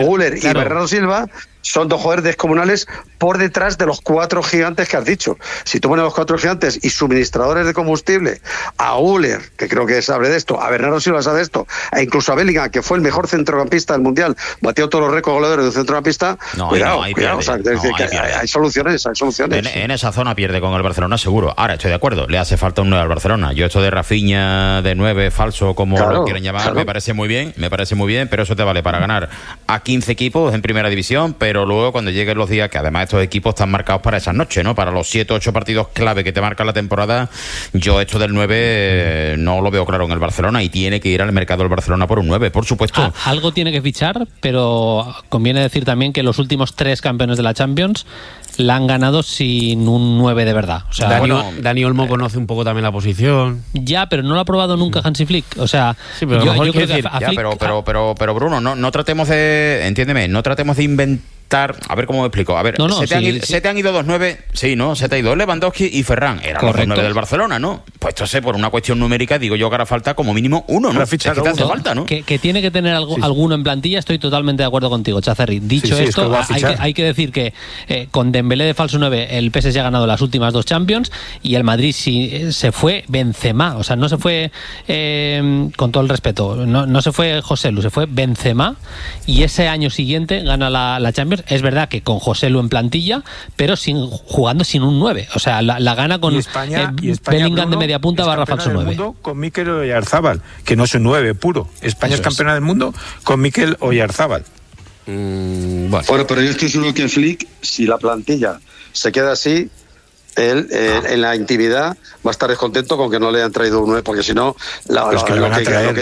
Güler y Bernardo Silva son dos jugadores descomunales por detrás de los 4 gigantes que has dicho. Si tú pones los 4 gigantes y suministradores de combustible, a Güler, que creo que sabe de esto, a Bernardo Silva sabe de esto, e incluso a Bellingham, que fue el mejor centrocampista del Mundial, batió todos los récords goleadores de un centrocampista, cuidado. O sea, hay soluciones. En esa zona pierde con el Barcelona seguro. Ahora, estoy de acuerdo, le hace falta un 9 al Barcelona. Yo esto de Rafinha de 9 falso, como lo quieren llamar, me parece muy bien, pero eso te vale para ganar a 15 equipos en primera división, pero luego cuando lleguen los días, que además estos equipos están marcados para esas noches, ¿no? Para los 7 o 8 partidos clave que te marcan la temporada, yo esto del 9 no lo veo claro en el Barcelona y tiene que ir al mercado del Barcelona por un 9, por supuesto. Algo tiene que fichar, pero conviene decir también que los últimos 3 campeones de la Champions la han ganado sin un 9 de verdad. O sea, Dani Olmo conoce un poco también la posición. Ya, pero no lo ha probado nunca Hansi Flick. O sea, sí, pero yo creo que a Flick... Pero Bruno, no tratemos de... Entiéndeme, no tratemos de inventar... A ver cómo me explico. A ver, se te han ido 2 9, sí, ¿no? Se te ha ido Lewandowski y Ferran. Eran los 9 del Barcelona, ¿no? Pues entonces, por una cuestión numérica, digo yo que ahora falta como mínimo uno, ¿no? Es que te hace falta, ¿no? Que tiene que tener alguno en plantilla, estoy totalmente de acuerdo contigo, Chazarri. Dicho esto, hay que decir que con Dembélé de falso 9, el PSG ha ganado las últimas 2 Champions y el Madrid se fue Benzema. O sea, no se fue, con todo el respeto, no se fue Joselu, se fue Benzema y ese año siguiente gana la Champions. Es verdad que con Joselu en plantilla, pero jugando sin un 9. O sea, la gana con España, Bellingham, Bruno, de media punta barra falso 9. Con Mikel Oyarzábal, que no es un 9 puro. España es campeona del mundo con Mikel Oyarzábal. Bueno, pero yo estoy seguro que Flick, si la plantilla se queda así, él en la intimidad va a estar descontento con que no le han traído un 9, porque si no le van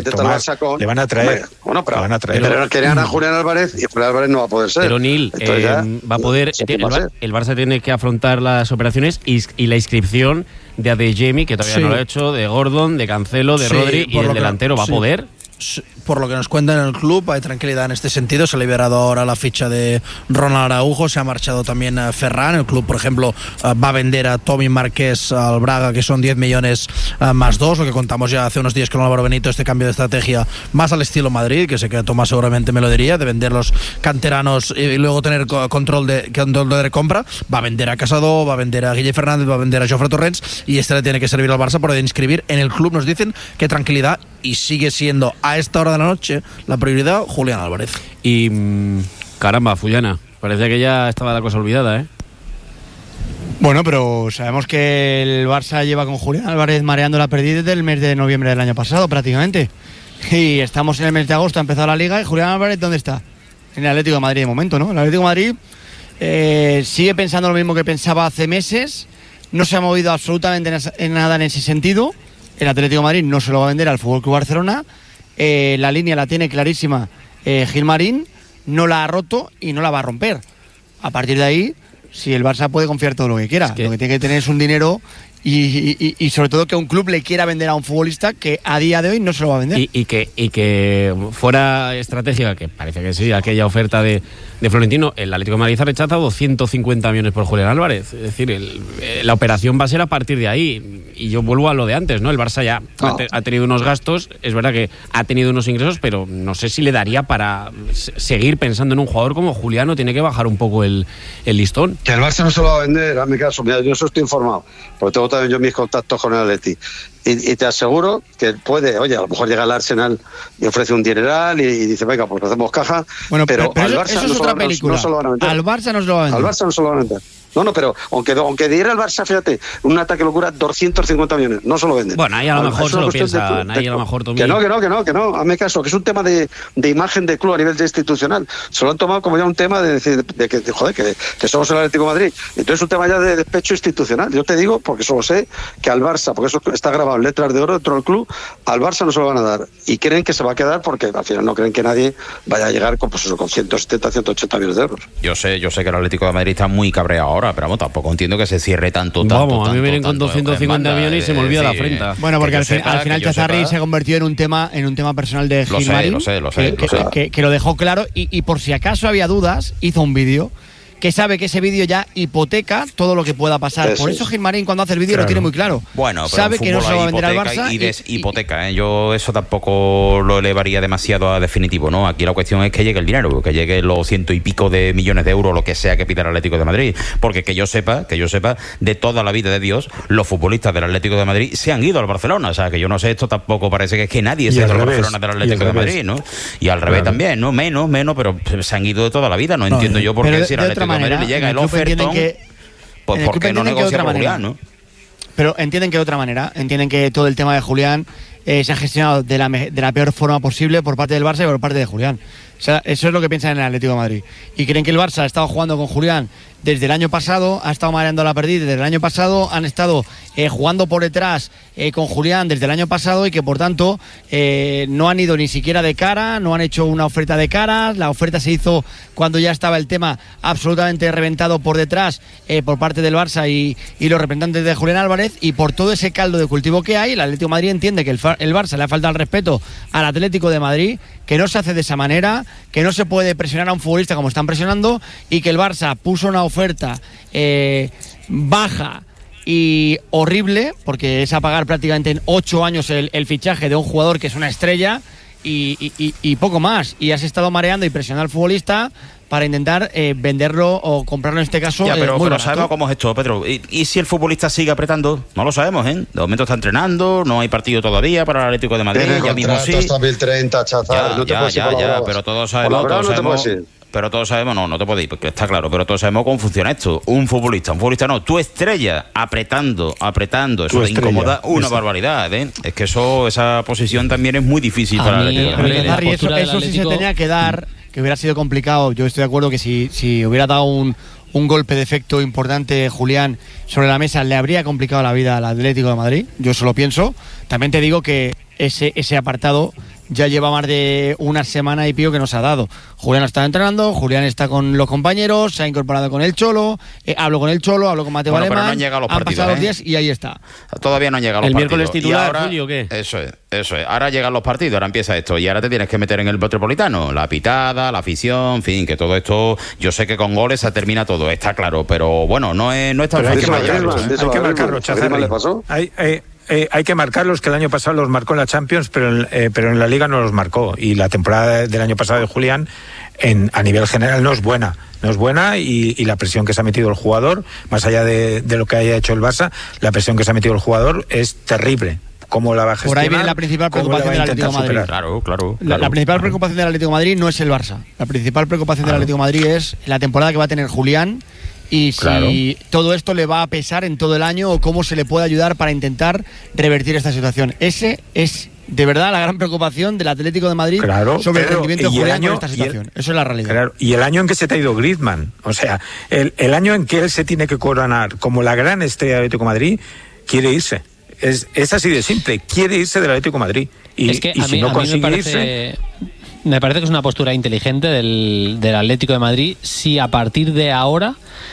a traer. Bueno, pero querían a Julián Álvarez y Julián Álvarez no va a poder ser. Pero Nil, va a poder. El Barça tiene que afrontar las operaciones y la inscripción de Adeyemi, que todavía no lo ha hecho, de Gordon, de Cancelo, de Rodri, y el delantero va a poder. Por lo que nos cuentan en el club, hay tranquilidad en este sentido. Se ha liberado ahora la ficha de Ronald Araujo, se ha marchado también Ferran. El club, por ejemplo, va a vender a Tommy Márquez al Braga, que son 10 millones más 2, lo que contamos ya hace unos días con Álvaro Benito, este cambio de estrategia más al estilo Madrid, que sé que Tomás seguramente me lo diría, de vender los canteranos y luego tener control de compra. Va a vender a Casado, va a vender a Guille Fernández, va a vender a Jofre Torrents, y este le tiene que servir al Barça para inscribir. En el club nos dicen que tranquilidad, y sigue siendo a esta hora de la noche la prioridad Julián Álvarez. Y caramba, Fullana, parecía que ya estaba la cosa olvidada, ¿eh? Bueno, pero sabemos que el Barça lleva con Julián Álvarez mareando la perdiz desde el mes de noviembre del año pasado prácticamente, y estamos en el mes de agosto, ha empezado la Liga, y Julián Álvarez, ¿dónde está? En el Atlético de Madrid de momento, ¿no? El Atlético de Madrid sigue pensando lo mismo que pensaba hace meses, no se ha movido absolutamente en nada en ese sentido. El Atlético de Madrid no se lo va a vender al FC Barcelona. La línea la tiene clarísima Gilmarín, no la ha roto y no la va a romper. A partir de ahí, si el Barça puede confiar todo lo que quiera, lo que tiene que tener es un dinero y sobre todo que un club le quiera vender a un futbolista que a día de hoy no se lo va a vender. Y que fuera estratégica, que parece que sí, aquella oferta de Florentino, el Atlético de Madrid ha rechazado 150 millones por Julián Álvarez. Es decir, la operación va a ser a partir de ahí. Y yo vuelvo a lo de antes, ¿no? El Barça ya ha tenido unos gastos, es verdad que ha tenido unos ingresos, pero no sé si le daría para seguir pensando en un jugador como Julián, o tiene que bajar un poco el listón. Que el Barça no se lo va a vender, a mi caso, mira, yo eso estoy informado, porque tengo también yo mis contactos con el Atleti. Y te aseguro que puede, oye, a lo mejor llega al Arsenal y ofrece un dineral y dice, venga, pues hacemos caja. Bueno, pero al Barça eso es otra película. No se lo van a vender. Al Barça no se lo va a vender. Al Barça no se lo van a vender. No, pero aunque diera el Barça, fíjate, un ataque locura, 250 millones, no se lo venden. Bueno, ahí a lo mejor se lo piensan, ahí a lo mejor que no, hazme caso, que es un tema de imagen del club a nivel institucional. Se lo han tomado como ya un tema de decir, que somos el Atlético de Madrid. Entonces es un tema ya de despecho institucional. Yo te digo, porque solo sé, que al Barça, porque eso está grabado en letras de oro dentro del club, al Barça no se lo van a dar. Y creen que se va a quedar porque al final no creen que nadie vaya a llegar con 170, 180 millones de euros. Yo sé que el Atlético de Madrid está muy cabreado ahora, pero vamos, tampoco entiendo que se cierre tanto. Vamos, a mí vienen con 250 millones y se me olvida la frente. Bueno, porque al final Chazarri se ha convertido en un tema personal de Gilmarín. Lo sé. Que lo dejó claro y por si acaso había dudas, hizo un vídeo que sabe que ese vídeo ya hipoteca todo lo que pueda pasar. Por eso Gilmarín, cuando hace el vídeo, lo tiene muy claro. Bueno, pero sabe que no se va a vender al Barça. Y deshipoteca, ¿eh? Yo eso tampoco lo elevaría demasiado a definitivo, ¿no? Aquí la cuestión es que llegue el dinero, que llegue los 100 y pico de millones de euros, lo que sea que pida el Atlético de Madrid. Porque que yo sepa, de toda la vida de Dios, los futbolistas del Atlético de Madrid se han ido al Barcelona. O sea, que yo no sé, esto tampoco parece que es que nadie se ha ido al Barcelona del Atlético de Madrid, ¿no? Y al revés también, ¿no? Menos, pero se han ido de toda la vida. No entiendo yo por qué si al Atlético de Madrid le llega el ofertón, pues ¿por qué no negocia con Julián, no? Pero entienden que de otra manera, entienden que todo el tema de Julián se ha gestionado de la peor forma posible por parte del Barça y por parte de Julián. O sea, eso es lo que piensan en el Atlético de Madrid. Y creen que el Barça ha estado jugando con Julián desde el año pasado, ha estado mareando la perdiz desde el año pasado, han estado jugando por detrás con Julián desde el año pasado y que por tanto no han ido ni siquiera de cara, no han hecho una oferta de cara. La oferta se hizo cuando ya estaba el tema absolutamente reventado por detrás por parte del Barça y los representantes de Julián Álvarez, y por todo ese caldo de cultivo que hay, el Atlético de Madrid entiende que el Barça le ha faltado el respeto al Atlético de Madrid, que no se hace de esa manera, que no se puede presionar a un futbolista como están presionando, y que el Barça puso una oferta baja y horrible, porque es a pagar prácticamente en 8 años el fichaje de un jugador que es una estrella y poco más, y has estado mareando y presionando al futbolista para intentar venderlo o comprarlo en este caso. Ya, pero sabemos cómo es esto, Pedro. ¿Y si el futbolista sigue apretando? No lo sabemos, ¿eh? De momento está entrenando, no hay partido todavía para el Atlético de Madrid. Tiene ya mismo sí. Hasta 2030, Chazar. Pero todos sabemos. Pero todos sabemos, no te podéis, porque está claro, pero todos sabemos cómo funciona esto. Un futbolista no, tu estrella apretando, eso te incomoda una barbaridad, ¿eh? Es que esa posición también es muy difícil para el Atlético. Eso sí se tenía que dar, que hubiera sido complicado. Yo estoy de acuerdo que si hubiera dado un golpe de efecto importante Julián sobre la mesa, le habría complicado la vida al Atlético de Madrid. Yo eso lo pienso. También te digo que ese apartado ya lleva más de una semana y pico que nos ha dado. Julián está entrenando, Julián está con los compañeros, se ha incorporado con el Cholo, hablo con el Cholo, hablo con Mateo Alemán, pero no han llegado los partidos, pasado los días y ahí está. Todavía no han llegado los partidos. ¿El miércoles titular, ahora, Julio, o qué? Eso es. Ahora llegan los partidos, ahora empieza esto, y ahora te tienes que meter en el Metropolitano, la pitada, la afición, en fin, que todo esto, yo sé que con goles se termina todo, está claro, pero bueno, no es tan fácil. Hay que marcarlo, Chazarri. Hay que marcarlos, que el año pasado los marcó en la Champions, pero en la Liga no los marcó. Y la temporada del año pasado de Julián, a nivel general, no es buena. Y la presión que se ha metido el jugador, más allá de lo que haya hecho el Barça, la presión que se ha metido el jugador es terrible. ¿Cómo la va a gestionar? Por ahí viene la principal preocupación del Atlético de Madrid. Claro. La principal preocupación del Atlético de Madrid no es el Barça. La principal preocupación del Atlético de Madrid es la temporada que va a tener Julián, y si todo esto le va a pesar en todo el año, o cómo se le puede ayudar para intentar revertir esta situación. Ese es de verdad la gran preocupación del Atlético de Madrid sobre el rendimiento de Julián en esta situación. Eso es la realidad. Claro, y el año en que se te ha ido Griezmann, o sea, el año en que él se tiene que coronar como la gran estrella del Atlético de Madrid, quiere irse. Es así de simple, quiere irse del Atlético de Madrid. Y si no consigue irse... Me parece que es una postura inteligente del Atlético de Madrid si a partir de ahora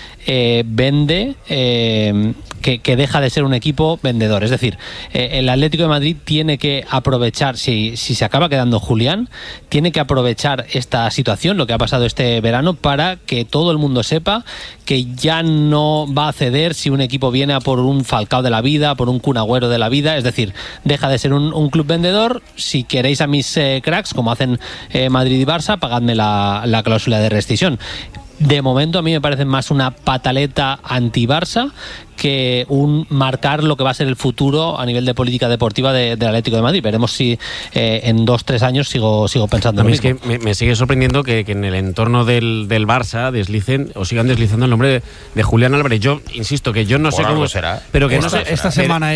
vende, que deja de ser un equipo vendedor. Es decir, el Atlético de Madrid tiene que aprovechar, si se acaba quedando Julián, tiene que aprovechar esta situación, lo que ha pasado este verano, para que todo el mundo sepa que ya no va a ceder si un equipo viene a por un Falcao de la vida, por un Kun Agüero de la vida. Es decir, deja de ser un club vendedor. Si queréis a mis cracks, como hacen Madrid y Barça, pagadme la cláusula de rescisión. De momento a mí me parece más una pataleta anti-Barça que un marcar lo que va a ser el futuro a nivel de política deportiva del Atlético de Madrid. Veremos si en 2-3 años sigo pensando. A mí es que me sigue sorprendiendo que en el entorno del Barça sigan deslizando el nombre de Julián Álvarez. Yo insisto que yo no sé cómo será, pero que esta semana.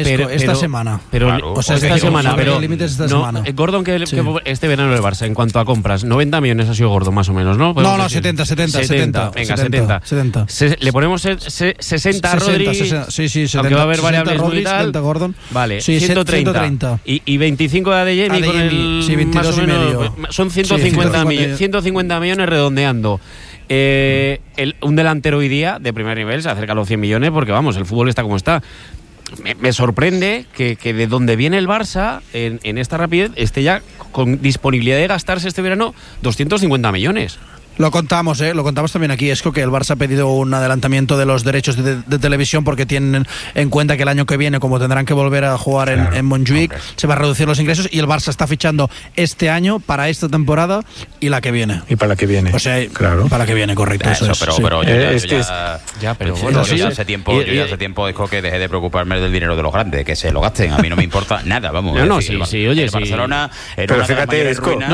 Gordon, que este verano del Barça en cuanto a compras, 90 millones ha sido Gordon más o menos, ¿no? No, 70. Venga, 70. Le ponemos 60 a Rodri. Sí, 70. Aunque va a haber variables Rodri, y tal. 70 Gordon. Vale, sí, 130. Y 25 de Adeyemi con el... Sí, 22 más o menos, y medio. Son 150 millones redondeando. Un delantero hoy día de primer nivel se acerca a los 100 millones porque, vamos, el fútbol está como está. Me sorprende que de donde viene el Barça en esta rapidez esté ya con disponibilidad de gastarse este verano 250 millones. Lo contamos también aquí, es que el Barça ha pedido un adelantamiento de los derechos de televisión porque tienen en cuenta que el año que viene, como tendrán que volver a jugar en Montjuic, se va a reducir los ingresos, y el Barça está fichando este año para esta temporada y la que viene. Y para la que viene. O sea, para la que viene, correcto. Eso, pero yo hace tiempo dijo que dejé de preocuparme del dinero de los grandes, que se lo gasten, a mí no me importa nada, vamos. Barcelona, pero fíjate,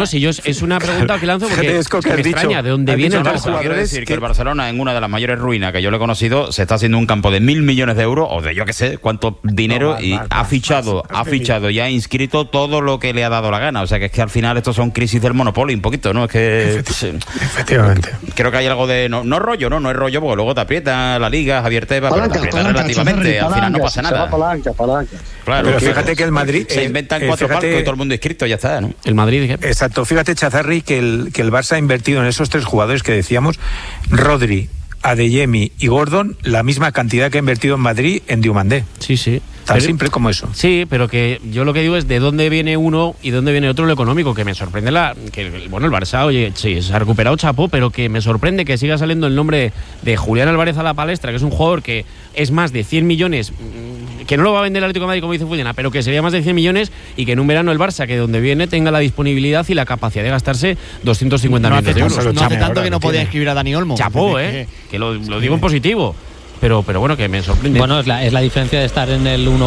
es una pregunta que lanzo porque me extraña de dónde viene el Barça. Quiero decir que el Barcelona, en una de las mayores ruinas que yo le he conocido, se está haciendo un campo de 1.000 millones de euros, o de yo que sé cuánto dinero, ha fichado y ha inscrito todo lo que le ha dado la gana. O sea, que es que al final estos son crisis del monopolio un poquito, ¿no? Es que efectivamente. Creo que hay algo de no es rollo, porque luego te aprieta la Liga, Javier Tebas, pero te aprieta relativamente, al final no pasa nada. Palanca. Claro, pero fíjate que el Madrid se inventan 4 palcos y todo el mundo inscrito, ya está, ¿no? El Madrid. Exacto, fíjate, Chazarri, que el Barça ha invertido en esos 3 jugadores que decíamos, Rodri, Adeyemi y Gordon, la misma cantidad que ha invertido en Madrid en Diomandé. Sí. Tan simple como eso. Sí, pero que yo lo que digo es de dónde viene uno y dónde viene otro lo económico, que me sorprende el Barça, oye, sí, se ha recuperado chapó, pero que me sorprende que siga saliendo el nombre de Julián Álvarez a la palestra, que es un jugador que es más de 100 millones, que no lo va a vender el Atlético de Madrid como dice Fullana, pero que sería más de 100 millones y que en un verano el Barça, que donde viene, tenga la disponibilidad y la capacidad de gastarse 250 millones de euros. No hace tanto que no podía escribir a Dani Olmo. Chapó, que lo digo en positivo. Pero bueno, que me sorprende. Bueno, es la diferencia de estar en el 1-1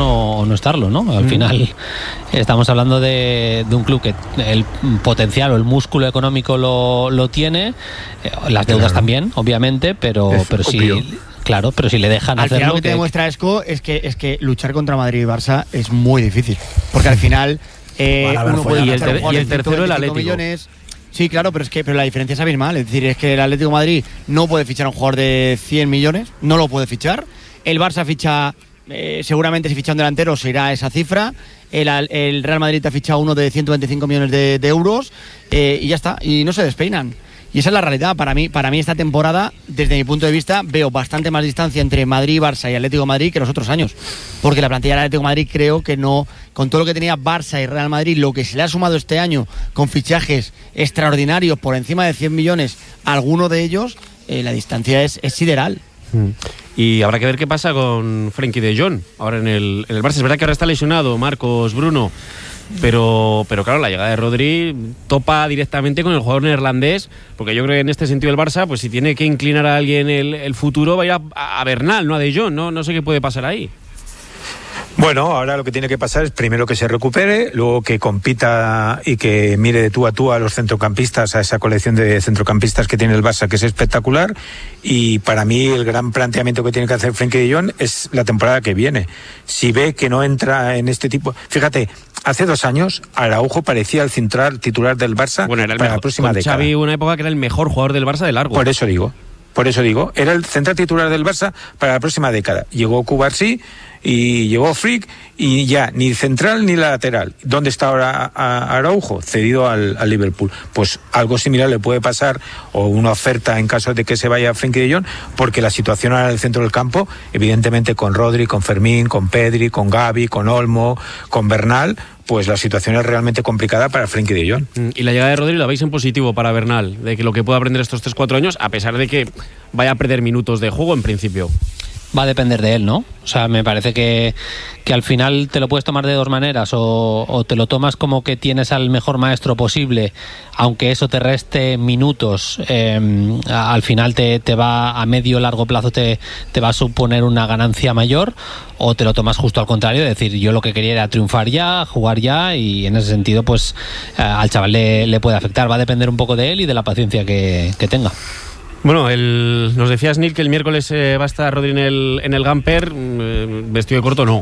o no estarlo, ¿no? Al final estamos hablando de un club que el potencial o el músculo económico lo tiene, las deudas también, obviamente, pero sí. Claro, pero si le dejan hacerlo... Al final lo que te demuestra Esco es que luchar contra Madrid y Barça es muy difícil. Porque al final... uno puede y el tercero el Atlético. Millones. Sí, claro, pero la diferencia es abismal. Es decir, es que el Atlético de Madrid no puede fichar a un jugador de 100 millones, no lo puede fichar. El Barça ficha, seguramente si ficha un delantero se irá a esa cifra. El Real Madrid ha fichado uno de 125 millones de euros y ya está, y no se despeinan. Y esa es la realidad. Para mí esta temporada, desde mi punto de vista, veo bastante más distancia entre Madrid, Barça y Atlético de Madrid que los otros años. Porque la plantilla del Atlético de Madrid creo que no, con todo lo que tenía Barça y Real Madrid, lo que se le ha sumado este año con fichajes extraordinarios por encima de 100 millones, alguno de ellos, la distancia es sideral. Y habrá que ver qué pasa con Frenkie de Jong ahora en el Barça. Es verdad que ahora está lesionado Marcos Bruno, pero claro, la llegada de Rodri topa directamente con el jugador neerlandés, porque yo creo que en este sentido el Barça, pues si tiene que inclinar a alguien el futuro, va a ir a Bernal, no a De Jong. No sé qué puede pasar ahí. Bueno, ahora lo que tiene que pasar es primero que se recupere, luego que compita y que mire de tú a los centrocampistas, a esa colección de centrocampistas que tiene el Barça, que es espectacular. Y para mí el gran planteamiento que tiene que hacer Frenkie de Jong es la temporada que viene. Si ve que no entra en este tipo... Fíjate, hace 2 años Araujo parecía el central titular del Barça para la próxima década. Xavi una época que era el mejor jugador del Barça de largo. Por eso digo, era el central titular del Barça para la próxima década. Llegó Cubarsí y llegó Frick y ya ni central ni lateral. ¿Dónde está ahora Araujo? Cedido al Liverpool. Pues algo similar le puede pasar, o una oferta en caso de que se vaya Frenkie de Jong, porque la situación ahora en el centro del campo, evidentemente con Rodri, con Fermín, con Pedri, con Gavi, con Olmo, con Bernal, pues la situación es realmente complicada para Frenkie de Jong. Y la llegada de Rodri la veis en positivo para Bernal, de que lo que pueda aprender estos 3-4 años, a pesar de que vaya a perder minutos de juego en principio. Va a depender de él, ¿no? O sea, me parece que al final te lo puedes tomar de 2 maneras, o te lo tomas como que tienes al mejor maestro posible, aunque eso te reste minutos, al final te va a medio largo plazo te va a suponer una ganancia mayor, o te lo tomas justo al contrario, es decir, yo lo que quería era triunfar ya, jugar ya, y en ese sentido pues al chaval le puede afectar. Va a depender un poco de él y de la paciencia que tenga. Bueno, nos decías, Neil, que el miércoles va a estar Rodri en el Gamper, vestido de corto no.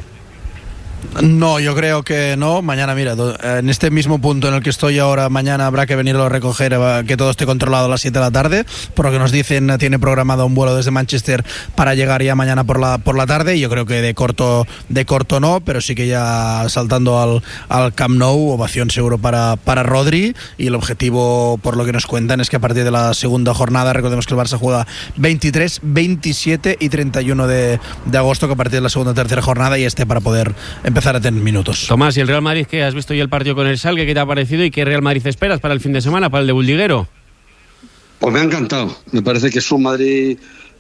No, yo creo que no. Mañana, mira, en este mismo punto en el que estoy ahora, mañana habrá que venirlo a recoger, que todo esté controlado a las 7 de la tarde. Por lo que nos dicen, tiene programado un vuelo desde Manchester para llegar ya mañana por la tarde. Y yo creo que de corto no, pero sí que ya saltando al Camp Nou, ovación seguro para Rodri. Y el objetivo, por lo que nos cuentan, es que a partir de la segunda jornada, recordemos que el Barça juega 23, 27 y 31 de agosto, que a partir de la segunda o tercera jornada y para poder empezar a tener minutos. Tomás, ¿y el Real Madrid qué? ¿Has visto ya el partido con el Schalke? ¿Qué te ha parecido y qué Real Madrid esperas para el fin de semana, para el de Buldiguero? Pues me ha encantado. Me parece que es un Madrid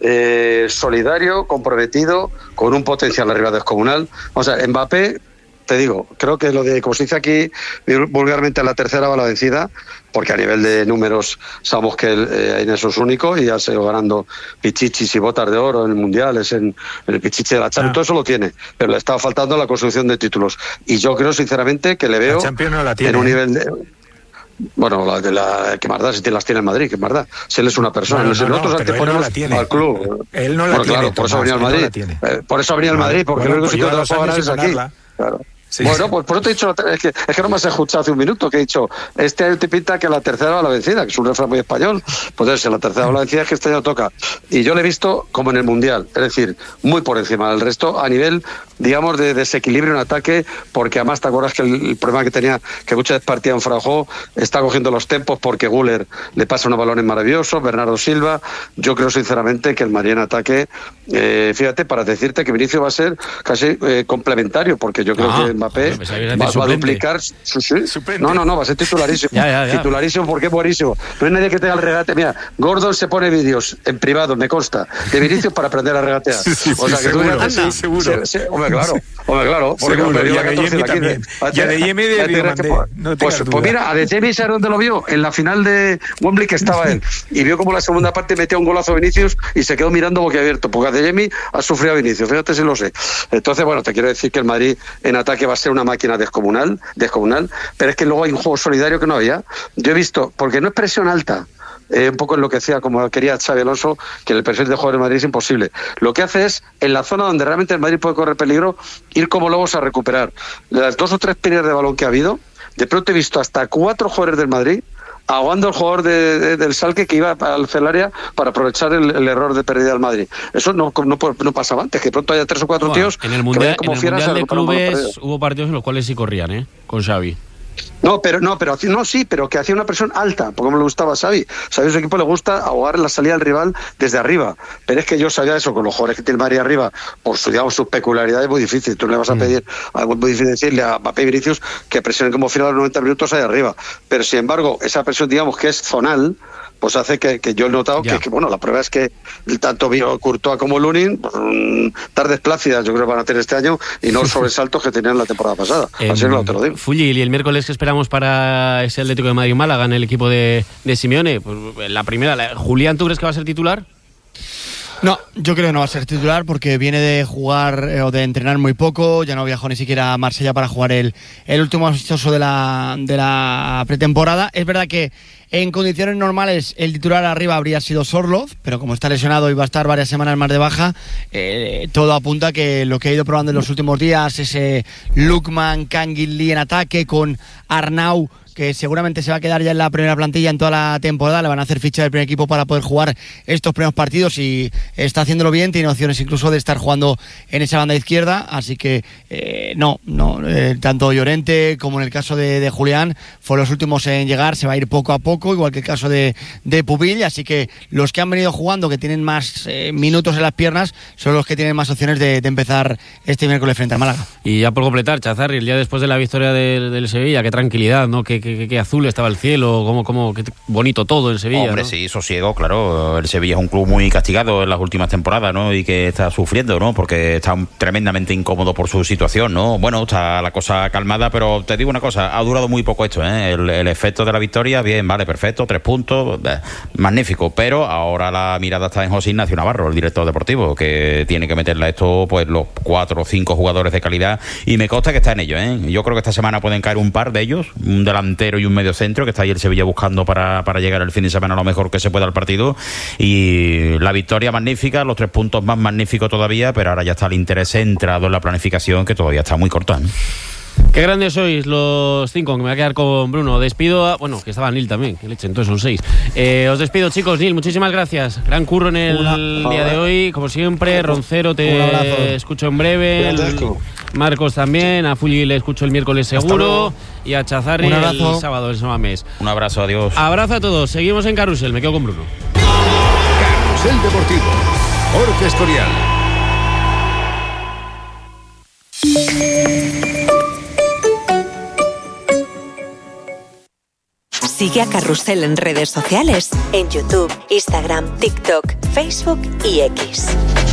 solidario, comprometido, con un potencial arriba descomunal. O sea, Mbappé, te digo, creo que lo de, como se dice aquí vulgarmente, la tercera va la vencida, porque a nivel de números sabemos que en eso es único y ya se ha ido ganando pichichis y botas de oro en el Mundial, es en el pichichi de la Champions, todo eso lo tiene, pero le estaba faltando la construcción de títulos. Y yo creo sinceramente que le veo la Champions no la tiene, en un nivel de... Bueno, que más da, si las tiene el Madrid, que más da. Si él es una persona, nosotros anteponemos al club. Él no la tiene. Claro, por eso ha venido al Madrid. Por eso ha venido al Madrid, porque el único sitio donde la puedo ganar es aquí. Claro. Sí, bueno, pues por eso te he dicho, es que no me has escuchado hace un minuto, que he dicho, este año te pinta que la tercera va la vencida, que es un refrán muy español, pues si la tercera va la vencida es que este año toca. Y yo le he visto como en el Mundial, es decir, muy por encima del resto, a nivel, digamos, de desequilibrio en ataque, porque además te acuerdas que el problema que tenía, que muchas veces partía en Fraujó, está cogiendo los tempos porque Güler le pasa unos balones maravillosos, Bernardo Silva. Yo creo sinceramente que el Madrid en ataque, fíjate, para decirte que Vinicius va a ser casi complementario, porque yo creo que Mbappé va a duplicar. No, va a ser titularísimo. Ya. Titularísimo porque es buenísimo. No hay nadie que tenga el regate. Mira, Gordon se pone vídeos en privado, me consta, de Vinicius para aprender a regatear. O sea, que seguro. Hombre, claro. Seguro. Y a Adeyemi también. Y a Adeyemi pues mira, Adeyemi, ¿sabes dónde lo vio? En la final de Wembley, que estaba él. Y vio como la segunda parte metía un golazo a Vinicius y se quedó mirando boquiabierto, porque Adeyemi ha sufrido a Vinicius. Fíjate si lo sé. Entonces, bueno, te quiero decir que el Madrid en ataque va a ser una máquina descomunal, pero es que luego hay un juego solidario que no había. Yo he visto, porque no es presión alta, un poco en lo que decía, como quería Xabi Alonso, que el perfil de jugador de Madrid es imposible. Lo que hace es, en la zona donde realmente el Madrid puede correr peligro, ir como lobos a recuperar. Las 2 o 3 pérdidas de balón que ha habido, de pronto he visto hasta 4 jugadores del Madrid ahogando al jugador del Schalke que iba al área para aprovechar el error de pérdida del Madrid. Eso no pasaba antes, que pronto haya 3 o 4 tíos en el Mundial, como Mundial de Clubes hubo partidos en los cuales sí corrían, con Xavi. Pero que hacía una presión alta, porque me le gustaba a Xavi. A su equipo le gusta ahogar la salida del rival desde arriba. Pero es que yo sabía eso, con los jugadores que tiene el Madrid arriba, por sus peculiaridades, muy difícil. Tú no le vas a pedir, muy difícil decirle a Mbappé y Vinicius que presionen como final a los 90 minutos ahí arriba. Pero sin embargo, esa presión, digamos, que es zonal, pues hace que yo he notado que la prueba es que tanto Courtois como Lunin, tardes plácidas yo creo que van a tener este año y no sobresaltos que tenían la temporada pasada. Así que te lo digo. Fulli, ¿y el miércoles que esperamos para ese Atlético de Madrid-Málaga en el equipo de Simeone? Pues la primera, Julián, ¿tú crees que va a ser titular? No, yo creo que no va a ser titular porque viene de jugar o de entrenar muy poco, ya no viajó ni siquiera a Marsella para jugar el último amistoso de la pretemporada. Es verdad que en condiciones normales el titular arriba habría sido Sorloth, pero como está lesionado y va a estar varias semanas más de baja, todo apunta que lo que ha ido probando en los últimos días, ese Lookman, Kangin Lee en ataque con Arnau, que seguramente se va a quedar ya en la primera plantilla en toda la temporada, le van a hacer ficha del primer equipo para poder jugar estos primeros partidos y está haciéndolo bien, tiene opciones incluso de estar jugando en esa banda izquierda, así que tanto Llorente como en el caso de Julián fueron los últimos en llegar, se va a ir poco a poco, igual que el caso de Pubil, así que los que han venido jugando, que tienen más minutos en las piernas, son los que tienen más opciones de empezar este miércoles frente a Málaga. Y ya por completar, Chazarri, el día después de la victoria del Sevilla, qué tranquilidad, ¿no? Qué azul estaba el cielo, qué bonito todo en Sevilla. Hombre, ¿no? Sí, sosiego, claro. El Sevilla es un club muy castigado en las últimas temporadas, ¿no? Y que está sufriendo, ¿no? Porque está tremendamente incómodo por su situación, ¿no? Bueno, está la cosa calmada, pero te digo una cosa, ha durado muy poco esto, ¿eh? El efecto de la victoria, bien, vale, perfecto, 3 puntos, magnífico, pero ahora la mirada está en José Ignacio Navarro, el director deportivo, que tiene que meterle a esto, pues, los 4 o 5 jugadores de calidad, y me consta que está en ello, ¿eh? Yo creo que esta semana pueden caer un par de ellos, un delantero y un medio centro, que está ahí el Sevilla buscando para llegar el fin de semana lo mejor que se pueda al partido, y la victoria magnífica, los 3 puntos más magníficos todavía, pero ahora ya está el interés centrado en la planificación, que todavía está muy corta, ¿eh? Qué grandes sois los 5, que me voy a quedar con Bruno. Despido que estaba Neil también, que leche, entonces son 6. Os despido, chicos. Neil, muchísimas gracias. Gran curro en el día de hoy, como siempre. Roncero, te escucho en breve. Marcos también, a Fulli le escucho el miércoles seguro, y a Chazarri el sábado, el Samamés. Un abrazo, adiós. Abrazo a todos, seguimos en Carrusel, me quedo con Bruno. Carrusel Deportivo, Jorge Escorial. Sigue a Carrusel en redes sociales, en YouTube, Instagram, TikTok, Facebook y X.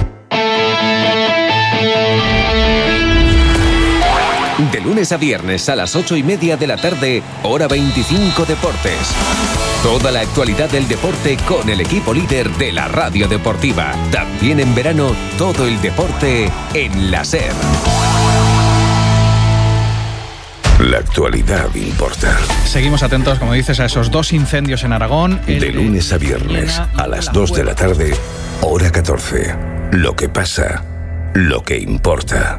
De lunes a viernes a las 8:30 de la tarde, Hora 25 Deportes. Toda la actualidad del deporte con el equipo líder de la radio deportiva. También en verano, todo el deporte en la SER. La actualidad importa. Seguimos atentos, como dices, a esos 2 incendios en Aragón. De lunes a viernes a las 2 de la tarde, Hora 14. Lo que pasa, lo que importa.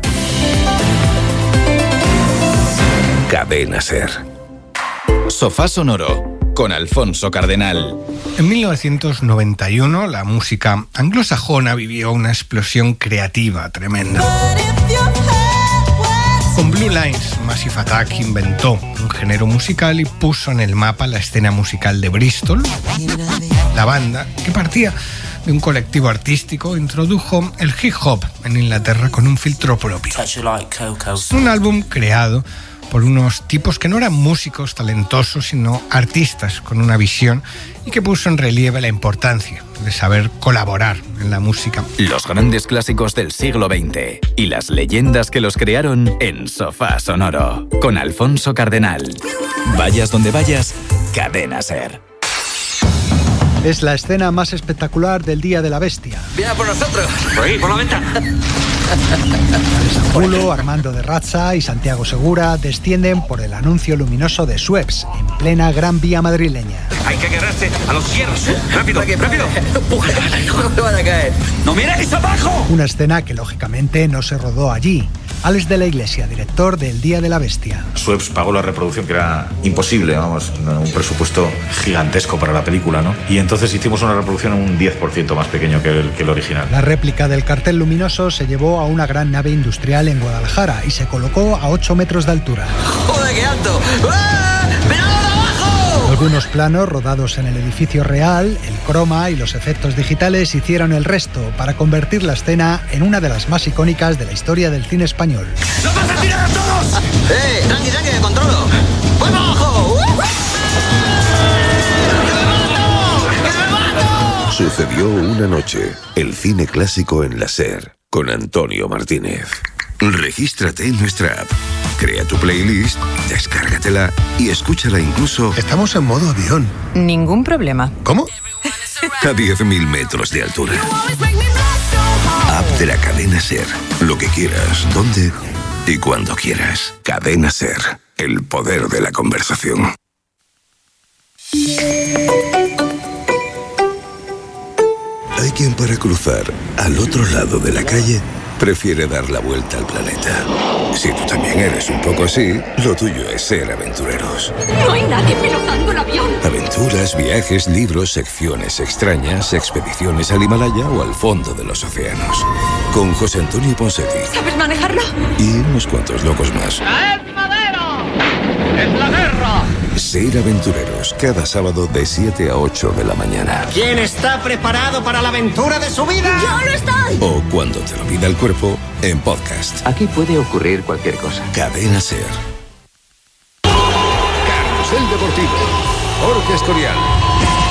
Cadena SER. Sofá Sonoro, con Alfonso Cardenal. En 1991, la música anglosajona vivió una explosión creativa tremenda. Con Blue Lines, Massive Attack inventó un género musical y puso en el mapa la escena musical de Bristol. La banda, que partía de un colectivo artístico, introdujo el hip hop en Inglaterra con un filtro propio. Un álbum creado por unos tipos que no eran músicos talentosos, sino artistas con una visión, y que puso en relieve la importancia de saber colaborar en la música. Los grandes clásicos del siglo XX y las leyendas que los crearon en Sofá Sonoro, con Alfonso Cardenal. Vayas donde vayas, Cadena SER. Es la escena más espectacular del Día de la Bestia. ¡Viene por nosotros! ¡Por ahí, por la venta! Julio, Armando de Razza y Santiago Segura descienden por el anuncio luminoso de Schweppes en plena Gran Vía madrileña. Hay que agarrarse a los hierros. ¡Rápido, rápido! ¡No me van a caer! ¡No miréis abajo! Una escena que lógicamente no se rodó allí. Alex de la Iglesia, director del Día de la Bestia. Schweppes pagó la reproducción, que era imposible, vamos, un presupuesto gigantesco para la película, ¿no? Y entonces hicimos una reproducción un 10% más pequeño que el original. La réplica del cartel luminoso se llevó a una gran nave industrial en Guadalajara y se colocó a 8 metros de altura. ¡Joder, qué alto! ¡Ah! ¡Mirad abajo! Algunos planos rodados en el edificio real, el croma y los efectos digitales hicieron el resto para convertir la escena en una de las más icónicas de la historia del cine español. ¡Nos vas a tirar a todos! Tranqui, tranqui, que controlo. ¡Voy para abajo! Sucedió una noche, el cine clásico en la SER, con Antonio Martínez. Regístrate en nuestra app, crea tu playlist, descárgatela y escúchala incluso... Estamos en modo avión. Ningún problema. ¿Cómo? A 10.000 metros de altura. App de la cadena SER. Lo que quieras, donde y cuando quieras. Cadena SER. El poder de la conversación. Hay quien para cruzar al otro lado de la calle prefiere dar la vuelta al planeta. Si tú también eres un poco así, lo tuyo es ser aventureros. No hay nadie pilotando el avión. Aventuras, viajes, libros, secciones extrañas, expediciones al Himalaya o al fondo de los océanos. Con José Antonio Ponseti. ¿Sabes manejarlo? Y unos cuantos locos más. ¡Es madero! ¡Es la guerra! Ser aventureros, cada sábado de 7 a 8 de la mañana. ¿Quién está preparado para la aventura de su vida? ¡Yo lo estoy! O cuando te lo pida el cuerpo, en podcast. Aquí puede ocurrir cualquier cosa. Cadena SER. Carrusel Deportivo. Jorge Escorial.